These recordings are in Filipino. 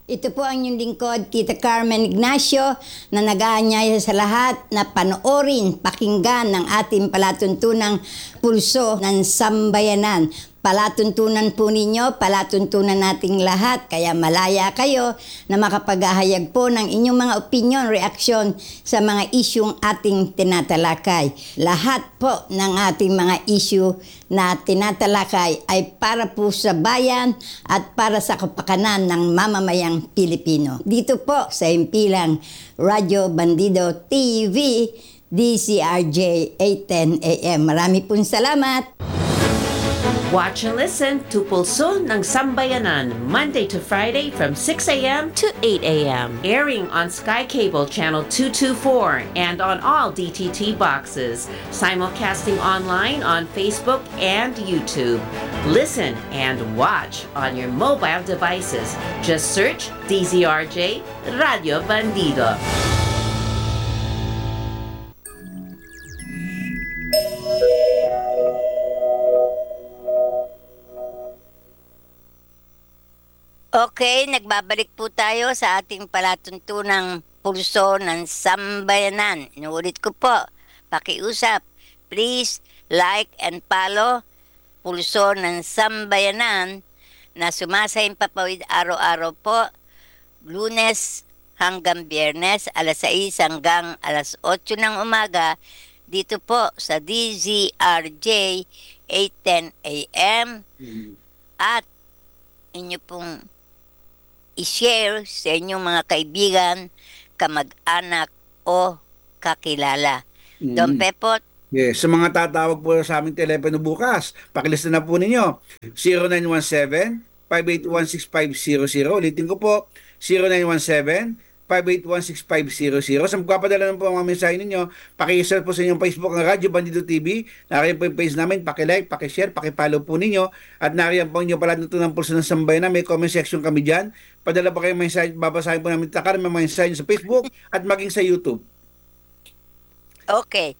Ito po ang inyong lingkod, Tita Carmen Ignacio, na nag-aanyaya sa lahat na panoorin, pakinggan ng ating palatuntunang pulso ng sambayanan. Palatuntunan po ninyo, palatuntunan nating lahat, kaya malaya kayo na makapaghahayag po ng inyong mga opinion, reaksyon sa mga isyung ating tinatalakay. Lahat po ng ating mga issue na tinatalakay ay para po sa bayan at para sa kapakanan ng mamamayang Pilipino. Dito po sa himpilang Radyo Bandido TV, DCRJ 810 AM. Marami pong salamat! Watch and listen to Pulso ng Sambayanan, Monday to Friday from 6 a.m. to 8 a.m. Airing on Sky Cable Channel 224 and on all DTT boxes. Simulcasting online on Facebook and YouTube. Listen and watch on your mobile devices. Just search DZRJ Radio Bandido. Okay, nagbabalik po tayo sa ating palatuntunang pulso ng sambayanan. Inuulit ko po, pakiusap. Please like and follow pulso ng sambayanan na sumasayang papawid araw-araw po, Lunes hanggang Biyernes, alas 6 hanggang alas 8 ng umaga, dito po sa DZRJ 810 AM at inyo pong i-share sa inyong mga kaibigan, kamag-anak o kakilala. Don Pepot? Yes, sa mga tatawag po sa aming telepono bukas, pakilista na po ninyo. 0917-5816500. Ulitin ko po, 0917-5816500. Sa magpapadala na po ang mga mensahe ninyo, pakishare po sa inyong Facebook ng Radyo Bandido TV. Nariyan po yung page namin, pakilike, pakishare, pakipollow po ninyo. At nariyan po inyo pala ng pulso ng sambayanan. May comment section kami dyan. Padala po kayo mensahe, babasahin po namin takar, may mensahe sa Facebook at maging sa YouTube. Okay.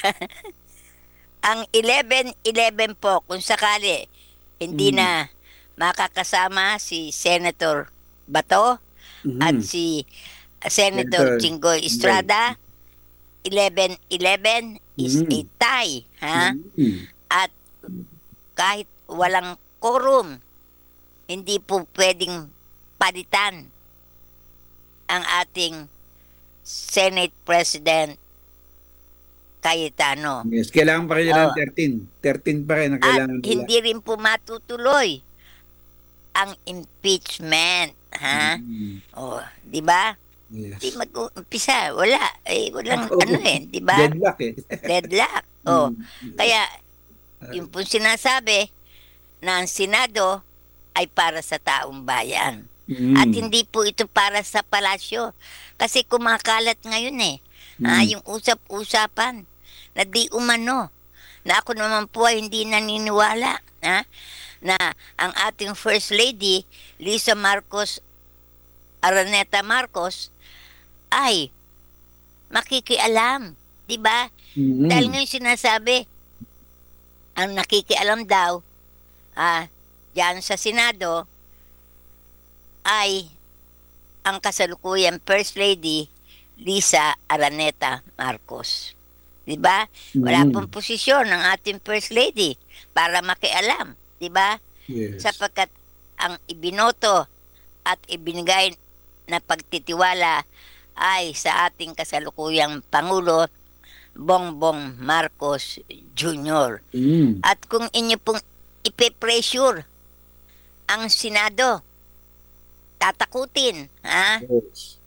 Ang 11-11 po, kung sakali, hindi na makakasama si Senator Bato at si Senator Jinggoy Estrada, 11-11 is a tie. Ha? At kahit walang quorum, hindi po pwedeng palitan ang ating Senate President Cayetano. Yes, kailangan pa rin nila ng 13. 13 pa rin ang kailangan At hindi rin po matutuloy ang impeachment. Ha? Di ba? Yes. Di mag-umpisa. Wala. Walang di ba? Deadlock Deadlock. Kaya, yung po sinasabi na ang Senado ay para sa taong bayan. At hindi po ito para sa palasyo. Kasi kumakalat ngayon yung usap-usapan na di umano. Na ako naman po ay hindi naniniwala na ang ating First Lady, Lisa Marcos, Araneta Marcos, ay makikialam. Diba? Dahil ngayon sinasabi, ang nakikialam daw, diyan sa Senado, ay ang kasalukuyang First Lady, Lisa Araneta Marcos. Diba? Wala pong posisyon ng ating First Lady para makialam. Diba? Yes. Sapagkat ang ibinoto at ibinigay na pagtitiwala ay sa ating kasalukuyang Pangulo, Bongbong Marcos Jr. At kung inyo pong ipe-pressure ang Senado, tatakutin, Yes.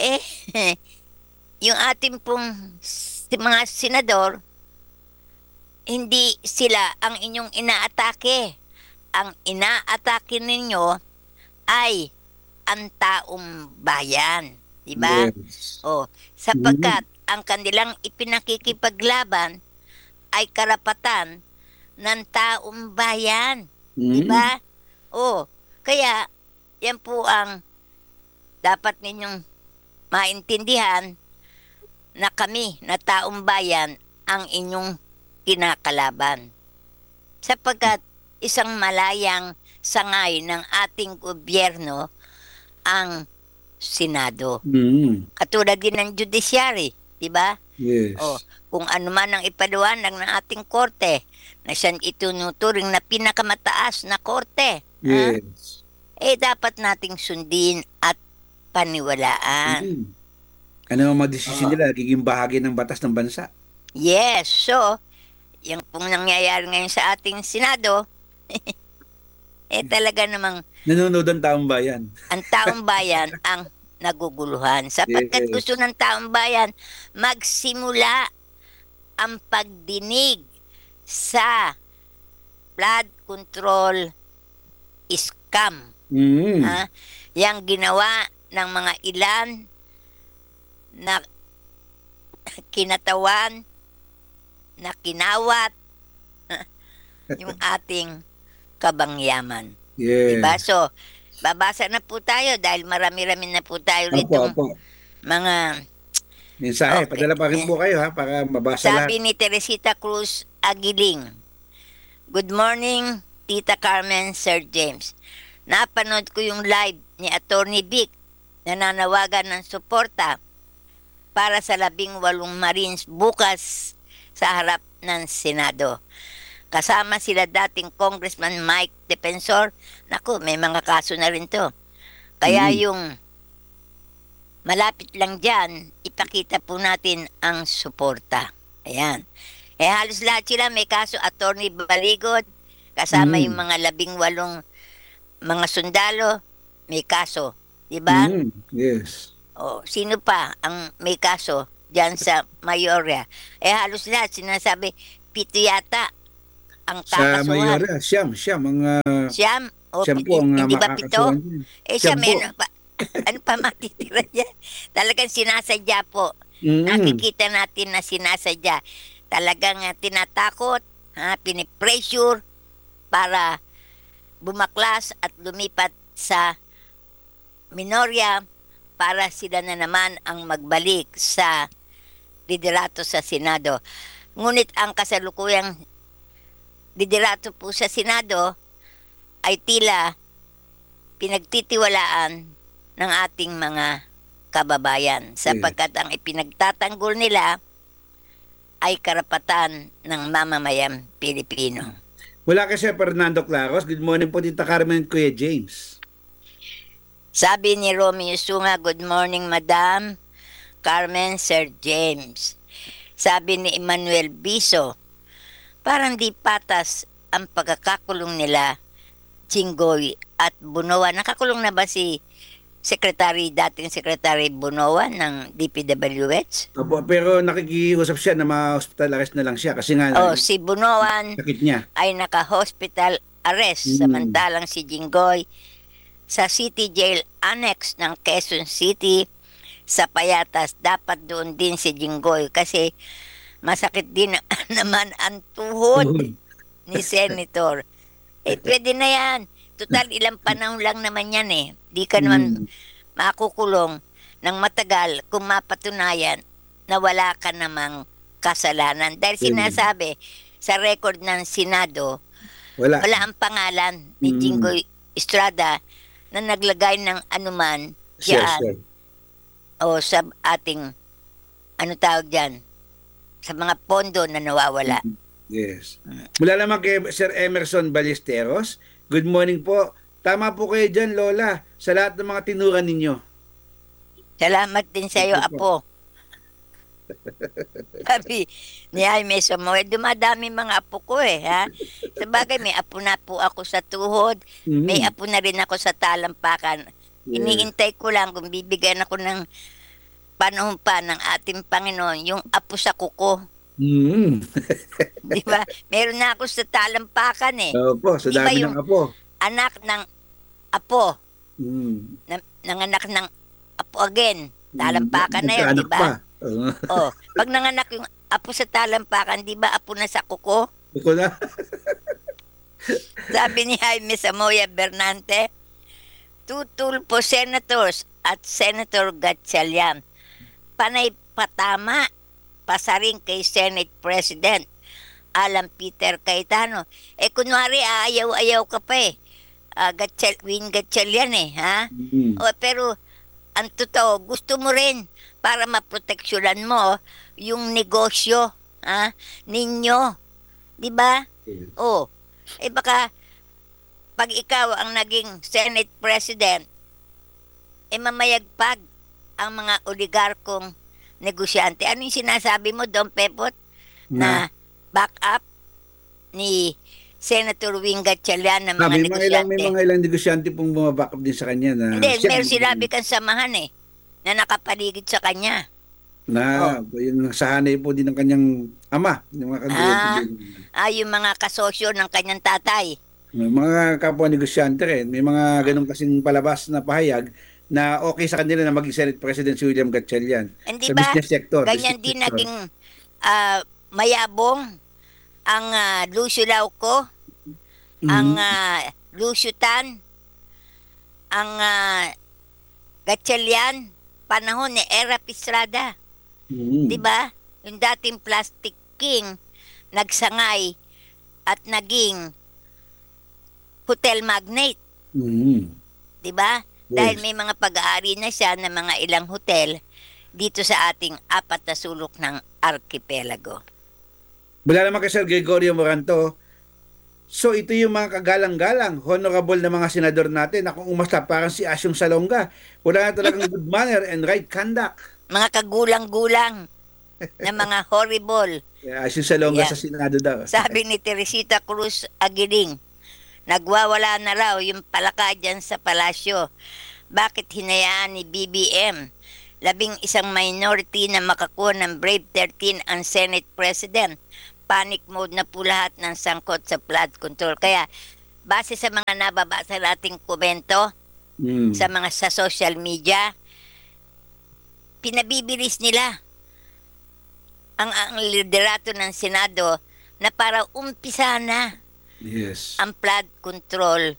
yung ating pong mga senador, hindi sila ang inyong inaatake. Ang inaatake ninyo ay ang taong bayan. Diba? Yes. Sapagkat ang kanilang ipinakikipaglaban ay karapatan ng taong bayan. Diba? Kaya yan po ang dapat ninyong maintindihan na kami na taong bayan ang inyong kinakalaban. Sapagkat isang malayang sangay ng ating gobyerno ang Senado. Mm. Katulad din ng judiciary, di ba? Yes. O, kung ano man ang ipaliwanag ng ating korte na siyang itunuturing na pinakamataas na korte, Yes. dapat nating sundin at paniwalaan. Mm. Ano ang mga desisyon nila, giging bahagi ng batas ng bansa. Yes, so, yung pong nangyayari ngayon sa ating Senado, talaga namang Nanonood ang taong bayan. ang taong bayan ang naguguluhan. Sapagkat Yes. gusto ng taong bayan magsimula ang pagdinig sa flood control scam. Mm. Yang ginawa ng mga ilan na kinatawan, na kinawat yung ating kabangyaman. Yes. Diba? So, babasa na po tayo dahil marami-rami na po tayo rito Opo. mga Mensahe, Okay. padala pa rin po kayo ha, para mabasa lahat. sabi ni Teresita Cruz Aguiling. Good morning, Tita Carmen, Sir James. Napanood ko yung live ni Attorney Vic na nanawagan ng suporta para sa 18 Marines bukas sa harap ng Senado. Kasama sila dating Congressman Mike Defensor. Naku, may mga kaso na rin to. Kaya yung malapit lang dyan, ipakita po natin ang suporta. Ayan. Halos lahat sila may kaso. Attorney Baligod, kasama yung mga 18 mga sundalo, may kaso. Diba? Yes. O, sino pa ang may kaso dyan sa Mayorya? Halos lahat sinasabi, 7 yata ang Sa kakasuhan. Mayor, Siyam, mga Siyam? O, siyam po ang hindi ba 7? makakasuhan dyan. Siya Siyam may po. ano pa matitira niya? Talagang sinasadya po. Mm. Nakikita natin na sinasadya. Talagang tinatakot, pinipressure para bumaklas at lumipat sa Minorya para sila na naman ang magbalik sa liderato sa Senado. Ngunit ang kasalukuyang liderato po sa Senado ay tila pinagtitiwalaan ng ating mga kababayan sapagkat ang ipinagtatanggol nila ay karapatan ng mamamayang Pilipino. Wala kasi Fernando Claros. Good morning po Tita Carmen at Kuya James. Sabi ni Romeo Sunga, good morning Madam Carmen, Sir James. Sabi ni Emmanuel Biso, parang di patas ang pagkakakulong nila, Jinggoy at Bunoan. Nakakulong na ba si dating Secretary Bunoan ng DPWH? Opo, pero nakikiusap siya na ma-hospital arrest na lang siya kasi nga Si Bunoan sakit niya. ay naka-hospital arrest samantalang si Jinggoy sa City Jail Annex ng Quezon City sa Payatas. Dapat doon din si Jinggoy kasi masakit din naman ang tuhod ni Senator. Pwede na yan. Total, ilang panahon lang naman yan eh. Di ka naman makukulong ng matagal kung mapatunayan na wala ka namang kasalanan. Dahil sinasabi sa record ng Senado, Wala. wala ang pangalan ni Jinggoy Estrada na naglagay ng anuman diyan Sure. o sa ating tawag diyan sa mga pondo na nawawala. Yes. Mula naman kay Sir Emerson Ballesteros. Good morning po. Tama po kayo dyan, Lola, sa lahat ng mga tinuran ninyo. Salamat din sa iyo, Apo. Sabi ni Jaime Samuel, dumadami mga apo ko ha. Sabagay, may apo na po ako sa tuhod, may apo na rin ako sa talampakan. Iniintay ko lang kung bibigyan ako ng panahon pa ng ating Panginoon, yung apo sa kuko. Di ba? Meron na ako sa talampakan eh. Opo, sa Di ba dami yung ng apo. anak ng apo, Mm. nanganak ng apo again, talampakan na yun, di Nagkaanak pa. ba? Pag nanganak yung apo sa talampakan, di ba apo na sa kuko? Ako na. Sabi ni Jaime Samoya Bernante, tutul po senators at Senator Gatchalian. Panay patama, pasaring kay Senate President Alan Peter Cayetano. Kunwari, ayaw-ayaw ka pa eh. Win Gatchalian eh, ha? Mm. O, pero ang totoo, gusto mo rin para maproteksyonan mo yung negosyo ninyo. Di ba? O, baka pag ikaw ang naging Senate President, mamayagpag ang mga oligarkong negosyante. Ano yung sinasabi mo, Don Pepot? Na backup ni Senator Win Gatchalian ng mga negosyante? May mga ilang negosyante pong bumabackup din sa kanya. Na Hindi, meron sinabi kang samahan na nakapaligid sa kanya. Yung sahanay po din ng kanyang ama. Yung mga Yung mga kasosyo ng kanyang tatay. Mga kapwa negosyante rin. May mga ganun kasing palabas na pahayag na okay sa kanila na maging Senate President si William Gatchalian. Hindi Sa ba? business sector. Ganyan din naging mayabong ang Lucio Lauco, ang Lucio Tan, ang Gatchalian, panahon ni Era Pistrada. Di ba? Yung dating plastic king, nagsangay at naging hotel magnate. Di ba? Dahil may mga pag-aari na siya ng mga ilang hotel dito sa ating apat na sulok ng arkipelago. Mula naman kay Sir Gregorio Moranto, so ito yung mga kagalang-galang, honorable na mga senador natin na kung umasta parang si Asyong Salonga. Wala na talagang good manner and right conduct. Mga kagulang-gulang na mga horrible. Asyong Salonga Yeah. sa Senado daw. Sabi ni Teresita Cruz Aguiling, nagwawala na raw yung palaka dyan sa palasyo. Bakit hinayaan ni BBM 11 minority na makakuha ng Brave 13 ang Senate President? Panic mode na po lahat ng sangkot sa flood control. Kaya, base sa mga nababasa nating komento sa social media, pinabibilis nila ang liderato ng Senado na para umpisa na ang flood control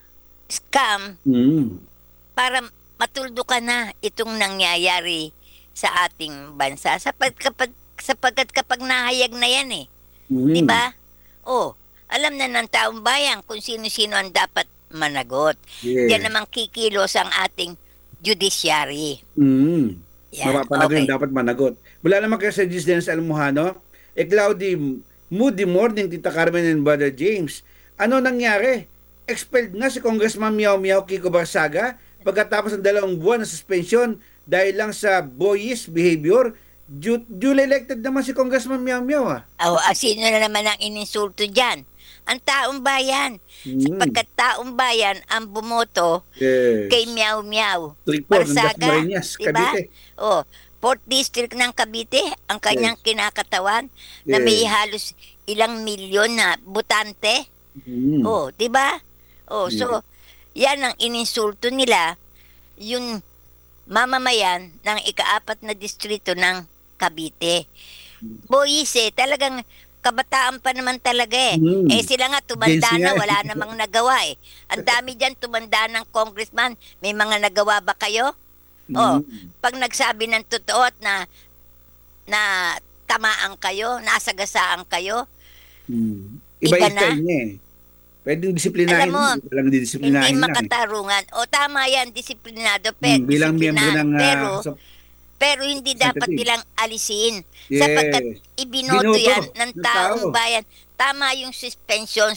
scam para matuldukan na itong nangyayari sa ating bansa. Sapagkat kapag nahayag na yan di ba? Alam na ng taong bayan kung sino-sino ang dapat managot. Yan namang kikilos ang ating judiciary. Yan. Mapapanagot yung dapat managot. Wala naman kay Sir Dennis Almohano, cloudy, moody morning, Tita Carmen and Brother James. Ano nangyari? Expelled na si Congressman Miao Miao Kiko Barsaga pagkatapos ng 2 buwan na suspension dahil lang sa boyish behavior. Duly elected naman si Congressman Miao Miao. Sino na naman ang ininsulto dyan? Ang taong bayan. Sapagkat taong bayan ang bumoto kay Miao Miao Barsaga. Diba? 4th District ng Cavite, ang kanyang kinakatawan na may halos ilang milyon na butante. Diba? So, yan ang ininsulto nila, yung mamamayan ng ika-4 na distrito ng Cavite. Boys talagang kabataan pa naman talaga sila nga tumanda na, wala namang nagawa Ang dami dyan tumanda ng congressman. May mga nagawa ba kayo? Pag nagsabi ng totoo at na tamaan kayo, nasagasaan kayo, Iba ika yung na. style niya Pwedeng disiplinahin. Alam mo, Walang didisiplinahin hindi lang makatarungan. Tama yan, disiplinado, bilang miyembro ng pero hindi dapat nilang alisin. Yes. Sapagkat ibinoto yan ng taong tao. bayan. Tama yung suspension,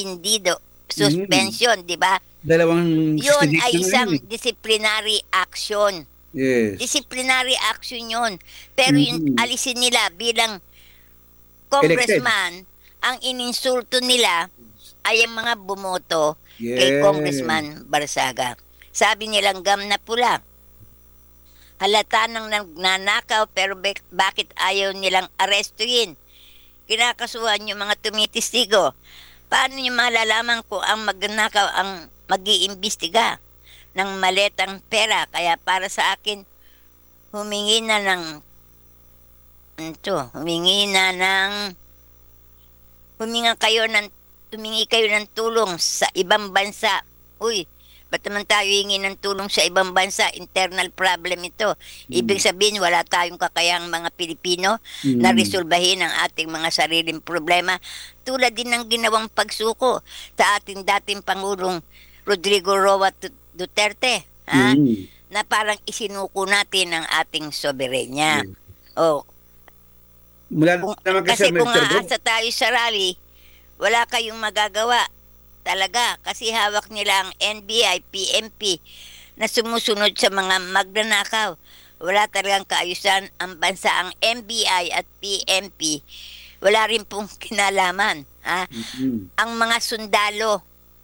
suspension, di ba? Dalawang Yun stage ay na isang ngayon disciplinary action. Yes. Disciplinary action yun. Pero yung alisin nila bilang congressman, ang ininsulto nila ay ang mga bumoto kay Congressman Barsaga. Sabi nilang gam na pula. Halata nang nagnanakaw pero bakit ayaw nilang arestuhin? Kinakasuhan yung mga tumitistigo. Paano nyo malalaman kung ang magnakaw ang mag-iimbestiga ng maletang pera? Kaya para sa akin, humingi kayo ng tulong sa ibang bansa. Ba't naman tayo hingi ng tulong sa ibang bansa? Internal problem ito. Ibig sabihin, wala tayong kakayang mga Pilipino na resolbahin ang ating mga sariling problema. Tulad din ng ginawang pagsuko sa ating dating Pangulong Rodrigo Roa Duterte. Ha? Mm. Na parang isinuko natin ang ating soberenya. Oh, Mula kung, naman kasi kasi kung Mr. Go. aasa tayo sa rally, wala kayong magagawa. Talaga, kasi hawak nila ang NBI, PNP, na sumusunod sa mga magnanakaw. Wala talagang kaayusan ang bansa, ang NBI at PNP. Wala rin pong kinalaman. Ha? Mm. Ang mga sundalo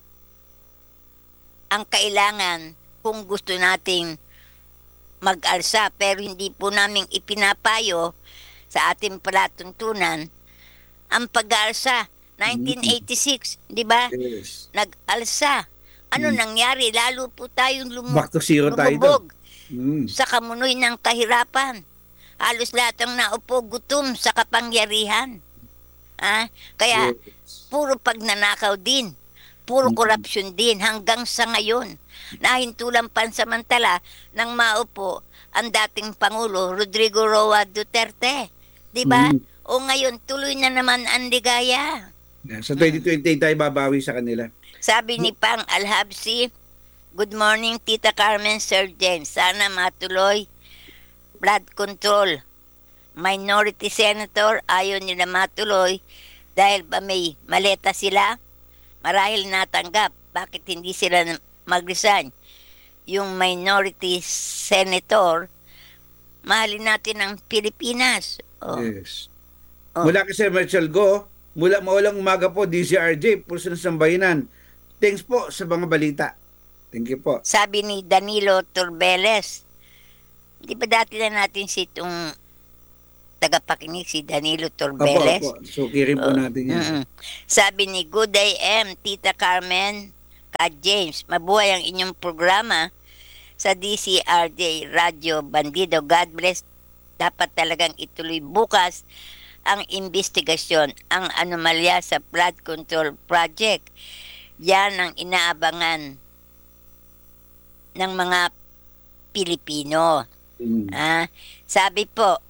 ang kailangan kung gusto nating mag-alsa, pero hindi po namin ipinapayo sa ating palatuntunan ang pag-alsa. 1986, di ba? Yes. Nag-alsa. Ano nangyari? Lalo po tayong Back to zero tayo doon. lumubog Mm. sa kamunoy ng kahirapan. Halos lahat ang naupo gutom sa kapangyarihan. Kaya Yes. puro pagnanakaw din, puro korupsyon din hanggang sa ngayon. Nahintulang pansamantala nang maupo ang dating Pangulo Rodrigo Roa Duterte. Di ba? O ngayon, tuloy na naman ang ligaya. Yeah, sa 2028 tayo babawi sa kanila. Sabi ni Pang Alhabsi, "Good morning, Tita Carmen, Sir James. Sana matuloy blood control. Minority senator, ayaw nila matuloy dahil ba may maleta sila? Marahil natanggap. Bakit hindi sila mag-resign? Yung minority senator, mahalin natin ang Pilipinas." Oh. Yes. Oh. Mula kay Sir Marshall Go, mula maulang umaga po, DCRJ, Pulso ng Sambayanan. Thanks po sa mga balita. Thank you po. Sabi ni Danilo Turbeles, di ba dati na natin si itong tagapakinig, si Danilo Turbeles? Opo. Sukirin po natin yan. Mm-mm. Sabi ni Good Day M, Tita Carmen, Ka James, mabuhay ang inyong programa sa DCRJ Radio Bandido. God bless. Dapat talagang ituloy bukas ang investigasyon, ang anomalya sa flood control project. Yan ang inaabangan ng mga Pilipino. Mm. Sabi po,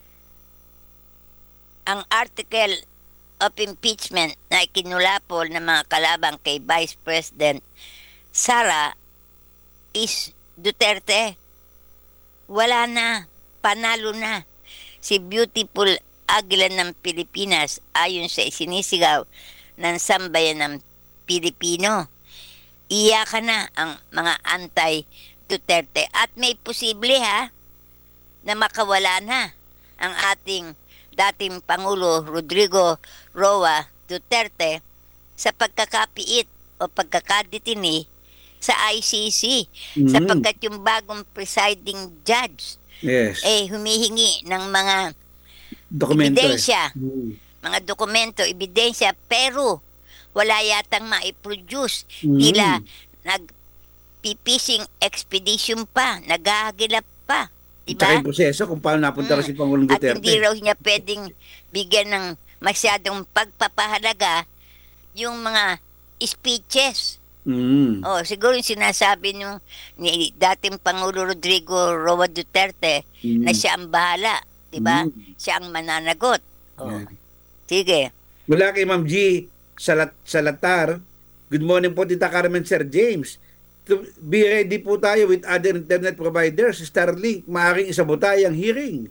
ang article of impeachment na ikinulapol ng mga kalabang kay Vice President Sara is Duterte. Wala na, panalo na. Si Beautiful Aguila ng Pilipinas ayon sa isinisigaw ng sambayan ng Pilipino. Iyakan na ang mga anti-Duterte at may posible na makawala na ang ating dating Pangulo Rodrigo Roa Duterte sa pagkakapiit o pagkakadetini sa ICC sapagkat yung bagong presiding judge Yes. humihingi ng mga Dokumento. ebidensya, mga dokumento, ebidensya, pero wala yatang maiproduce. Tila nag-fishing expedition pa, naghahagilap pa. Diba? Diba? Yung proseso kung paano napunta si Pangulong At Duterte. hindi raw niya pwedeng bigyan ng masyadong pagpapahalaga yung mga speeches. Siguro yung sinasabi ni dating Pangulo Rodrigo Roa Duterte na siya ang bahala, di ba? Siya ang mananagot. Yeah. Sige. Mula kay Ma'am G. Salatar, good morning po Tita Carmen, Sir James. Be ready po tayo with other internet providers. Starlink, maaaring isabotay ang hearing.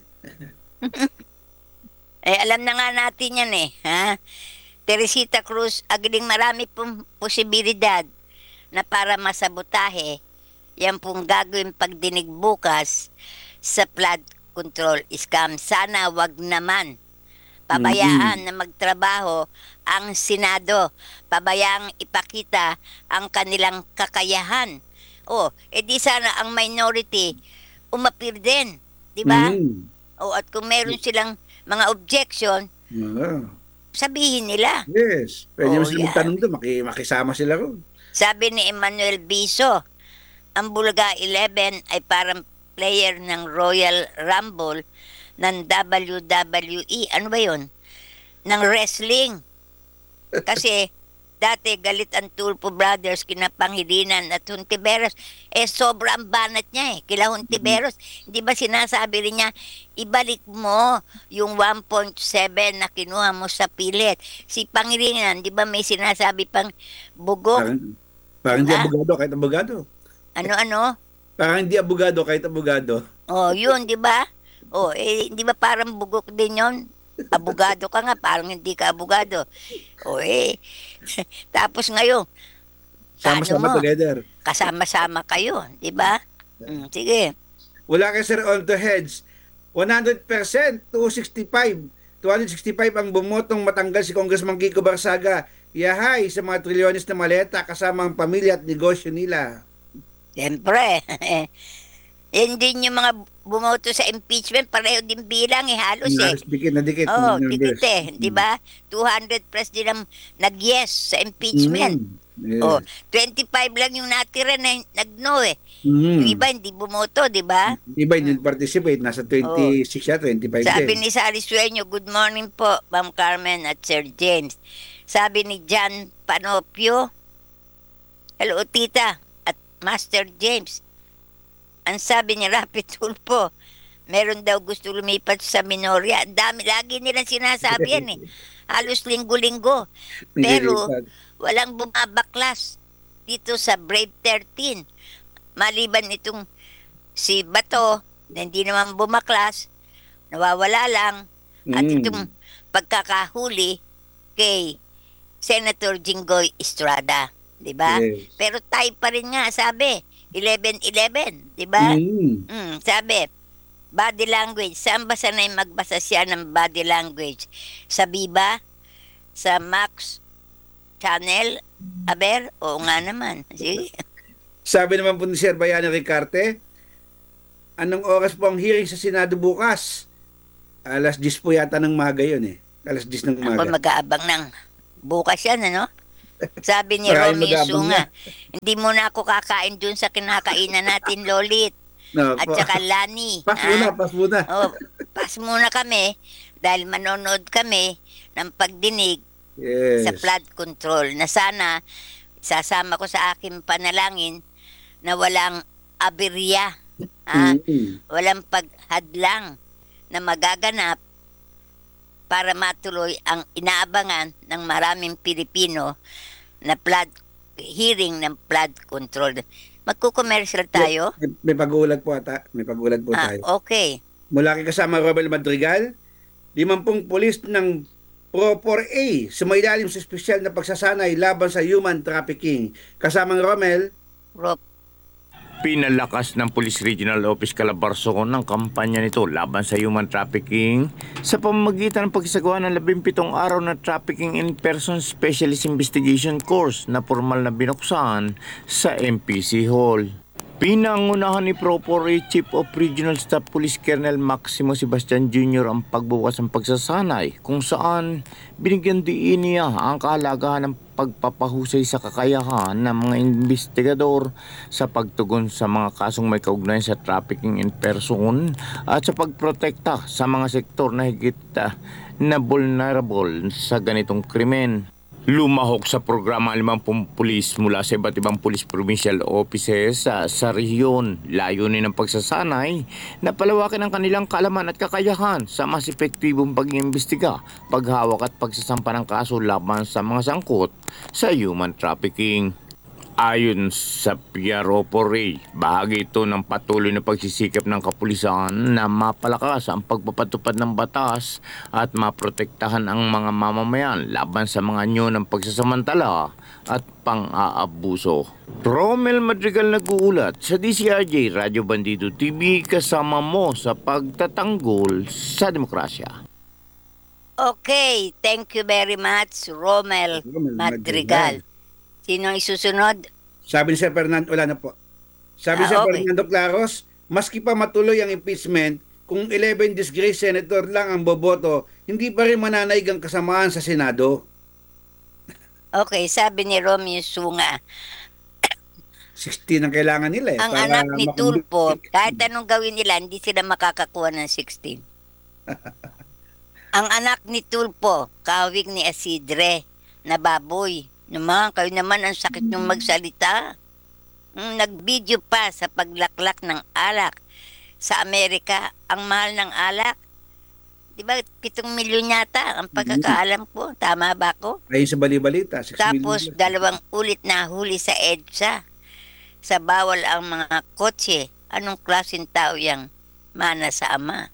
Alam na nga natin yan ha? Teresita Cruz, Agiling, marami pong posibilidad na para masabotahe, yan pong gagawin pagdinig bukas sa flood control scam. Sana wag naman. Pabayaan na magtrabaho ang Senado. Pabayaang ipakita ang kanilang kakayahan. Di sana ang minority umapir din. Di ba? At kung meron silang mga objection, sabihin nila. Yes. Pwede mo sila yan. magtanong doon. Makisama sila ron. Sabi ni Emmanuel Biso, ang Bulaga 11 ay parang player ng Royal Rumble ng WWE. Ano ba yun? Ng wrestling. Kasi dati galit ang Tulfo Brothers kina Pangilinan at Hontiveros. Sobra ang banat niya kila Hontiveros. Hindi ba sinasabi rin niya, ibalik mo yung 1.7 na kinuha mo sa pilit. Si Pangilinan, di ba may sinasabi pang bugok? Parang hindi Ah, abogado kahit abogado. ano-ano? Parang hindi abogado kahit abogado. Oh, yun, di ba? Oh, di ba parang bugok din yon? Abogado ka nga, parang hindi ka abogado. Oh, tapos ngayon, paano Sama-sama mo? together. Kasama-sama kayo, di ba? Sige. Wala kay Sir on to heads. 100% 265. 265 ang bumotong matanggal si Congressman Kiko Barsaga. Yahay sa mga trilyones na maleta kasama ang pamilya at negosyo nila. Siyempre. Yan din yung mga bumoto sa impeachment, pareho din bilang halos Halos dikit na dikit. Oh, Numbers. dikit di ba? 200 plus din ang nag-yes sa impeachment. Yes. Oh, 25 lang yung natira na nag-no eh. Mm. Yung iba hindi bumoto, di ba? Iba hindi participate. Nasa 26 siya, 25 Sabi din. ni Sally Sueño, good morning po, Ma'am Carmen at Sir James. Sabi ni John Panopio, hello tita at Master James. Ang sabi ni Rapi Tulfo, meron daw gusto lumipat sa Minoria. Ang dami, lagi nilang sinasabi yan eh. Halos linggo-linggo. Pero walang bumabaklas dito sa Brave 13. Maliban itong si Bato, na hindi naman bumaklas, nawawala lang. At itong pagkakahuli kay Senator Jinggoy Estrada. Diba? Yes. Pero tie pa rin nga, sabi. 11-11, di ba? Sabi, body language. Saan ba sanay magbasa siya ng body language? Sa Viva? Sa Max Channel? Aber? Oo nga naman. Sige. Sabi naman po ni Sir Bayani Ricarte, anong oras po ang hearing sa Senado bukas? Alas 10 po yata ng maga yun eh. Alas 10 ng Ako maga. mag-aabang ng bukas yan, ano? Sabi ni Maraming Romeo mag-aabang Sunga, hindi muna ako kakain dun sa kinakainan natin, Lolit. No, At saka Lani. pas muna, pas muna. Oh, pas muna kami dahil manonood kami ng pagdinig Yes. sa flood control na sana sasama ko sa aking panalangin na walang aberya, walang paghadlang na magaganap para matuloy ang inaabangan ng maraming Pilipino na flood hearing ng flood control. Magko-commercial tayo? May pag-uulat po ata. May pag-uulat po tayo. Okay. Mula kay kasama Robel Madrigal, 50 pulis ng Pro 4A sumailalim sa espesyal na pagsasanay laban sa human trafficking. Kasamang Romel, Rob, Pinalakas ng Police Regional Office Calabarzon ang kampanya nito laban sa human trafficking sa pamamagitan ng pagsasagawa ng 17 araw na Trafficking in Person Specialist Investigation Course na formal na binuksan sa MPC Hall. Pinangunahan ni Pro-4A Chief of Regional Staff Police Colonel Maximo Sebastian Jr. ang pagbukas ng pagsasanay kung saan binigyan diin niya ang kahalagahan ng pagpapahusay sa kakayahan ng mga investigador sa pagtugon sa mga kasong may kaugnayan sa trafficking in person at sa pagprotekta sa mga sektor na higit na vulnerable sa ganitong krimen. Lumahok sa programa ang 50 pulis mula sa iba't ibang police provincial offices sa rehiyon. Layunin ng pagsasanay na palawakin ang kanilang kaalaman at kakayahan sa mas epektibong pag-iimbestiga, paghawak at pagsasampa ng kaso laban sa mga sangkot sa human trafficking. Ayon sa PRO4A, bahagi ito ng patuloy na pagsisikap ng kapulisan na mapalakas ang pagpapatupad ng batas at maprotektahan ang mga mamamayan laban sa mga anyo ng pagsasamantala at pang-aabuso. Romel Madrigal nag-uulat sa DCRJ Radyo Bandido TV, kasama mo sa pagtatanggol sa demokrasya. okay, thank you very much, Romel Madrigal. Sino ang isusunod? sabi ni Sir Fernando, wala na po. Sabi ni Sir Okay. Fernando Claros, maski pa matuloy ang impeachment, kung 11 disgraced senator lang ang boboto, hindi pa rin mananaig ang kasamaan sa Senado. Okay, sabi ni Romeo Sunga, 16 ang kailangan nila eh. ang para anak ni makumbit- Tulfo, kahit anong gawin nila, hindi sila makakakuha ng 16. Ang anak ni Tulfo, kawig ni Asidre, na baboy. Naman, kayo naman ang sakit ng magsalita. Nag-video pa sa paglaklak ng alak. Sa Amerika, ang mahal ng alak. Di ba, 7 milyon yata ang pagkakaalam ko. Tama ba ko? Ayon sa balibalita, 6 Tapos, million. 2 ulit na huli sa EDSA. Sa bawal ang mga kotse. Anong klaseng tao yang mana sa ama?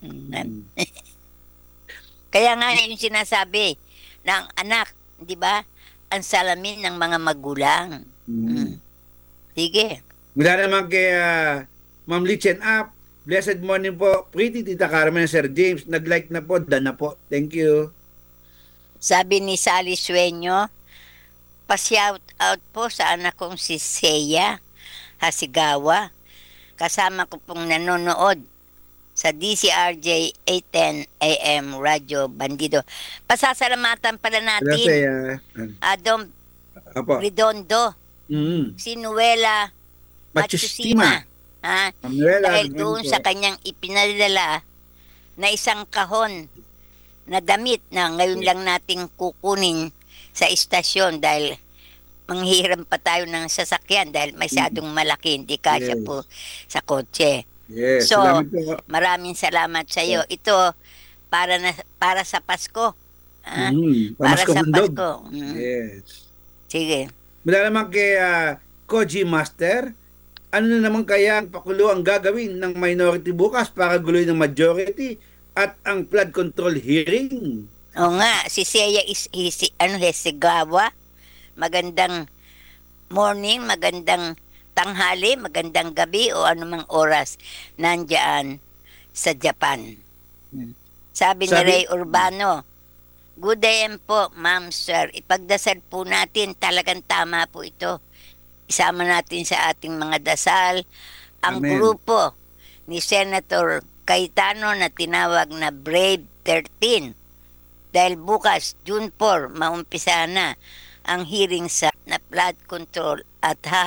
Kaya nga yung sinasabi ng anak, di ba? Ang salamin ng mga magulang. Sige. Mula naman kay Ma'am Litchen Up, blessed morning po, pretty Tita Carmen, Sir James, nag-like na po, done na po. Thank you. Sabi ni Sally Sueño, pa-shout out po sa anak kong si Seiya Hasigawa. Kasama ko pong nanonood sa DCRJ 810 AM Radyo Bandido. Pasasalamatan pala natin Adom Apo. Redondo, si Nuela Machusima. Ha? Dahil doon sa kanyang ipinadala na isang kahon na damit na ngayon lang nating kukunin sa istasyon dahil manghiram pa tayo ng sasakyan dahil masyadong malaki, hindi kasya po sa kotse. Yes, So, salamat po. maraming salamat sa iyo. Ito para sa Pasko. Ah, para Pamasko sa handog. Pasko. Yes. Sige. Mula naman kay Koji Master, ano na naman kaya ang pakulo ang gagawin ng minority bukas para guloy ng majority at ang flood control hearing? O nga, si Seiya Hesigawa. Magandang morning, magandang tanghali, magandang gabi o anumang oras nandyan sa Japan. Sabi ni Ray Urbano, good day po, ma'am, sir. Ipagdasal po natin, talagang tama po ito. Isama natin sa ating mga dasal ang Amen. grupo ni Senator Cayetano na tinawag na Brave 13. Dahil bukas, June 4, maumpisa na ang hearing sa na flood control at